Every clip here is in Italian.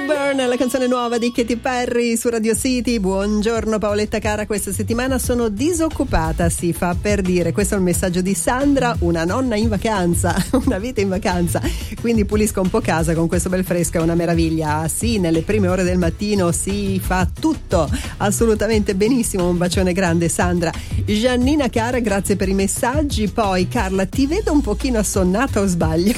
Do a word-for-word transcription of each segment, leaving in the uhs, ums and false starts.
Burn, la canzone nuova di Katy Perry su Radio City. Buongiorno Paoletta cara, questa settimana sono disoccupata, si fa per dire. Questo è il messaggio di Sandra, una nonna in vacanza, una vita in vacanza, quindi pulisco un po' casa con questo bel fresco, è una meraviglia. Sì, nelle prime ore del mattino si fa tutto assolutamente benissimo. Un bacione grande Sandra. Giannina cara, grazie per i messaggi. Poi Carla, ti vedo un pochino assonnata o sbaglio?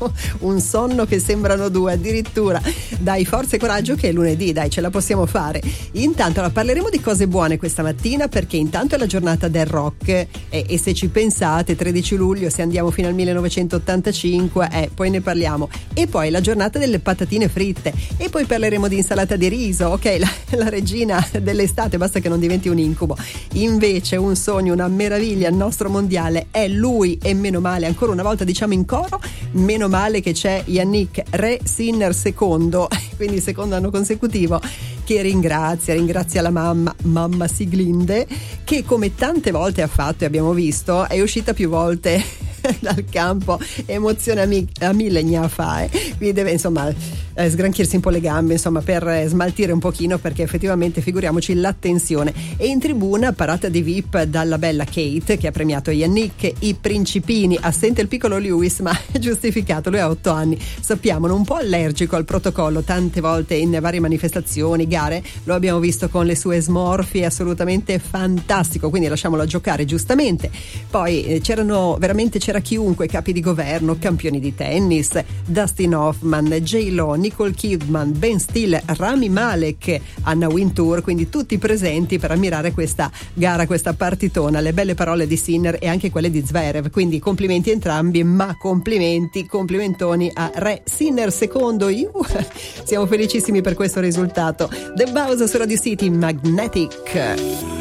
Un sonno che sembrano due addirittura. Dai, forza e coraggio che è lunedì, dai, ce la possiamo fare. Intanto allora, parleremo di cose buone questa mattina, perché intanto è la giornata del rock e, e se ci pensate tredici luglio, se andiamo fino al millenovecentottantacinque, eh, poi ne parliamo. E poi la giornata delle patatine fritte e poi parleremo di insalata di riso, ok, la, la regina dell'estate, basta che non diventi un incubo. Invece un sogno, una meraviglia, il nostro mondiale è lui e meno male, ancora una volta diciamo in coro, meno male che c'è Yannick Re Sinner secondo, quindi secondo anno consecutivo, che ringrazia, ringrazia la mamma, mamma Siglinde, che come tante volte ha fatto e abbiamo visto, è uscita più volte dal campo, emozione a, mi, a mille gna fa, eh. Quindi deve insomma eh, sgranchirsi un po' le gambe insomma per eh, smaltire un pochino, perché effettivamente figuriamoci l'attenzione. E in tribuna parata di V I P dalla bella Kate, che ha premiato Yannick, i principini, assente il piccolo Lewis, ma è giustificato, lui ha otto anni, sappiamo, un po' allergico al protocollo, tante volte in varie manifestazioni, gare, lo abbiamo visto con le sue smorfie, assolutamente fantastico, quindi lasciamolo giocare giustamente. Poi eh, c'erano veramente c'era chiunque, capi di governo, campioni di tennis, Dustin Hoffman, J-Lo, Nicole Kidman, Ben Stiller, Rami Malek, Anna Wintour, quindi tutti presenti per ammirare questa gara, questa partitona. Le belle parole di Sinner e anche quelle di Zverev, quindi complimenti entrambi, ma complimenti, complimentoni a Re Sinner secondo. Io, siamo felicissimi per questo risultato. The Bowser su Radio City, Magnetic.